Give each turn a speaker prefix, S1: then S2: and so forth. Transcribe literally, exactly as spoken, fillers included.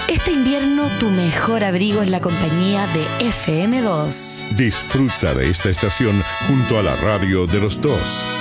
S1: Este invierno tu mejor abrigo es la compañía de F M dos.
S2: Disfruta de esta estación junto a la radio de los dos.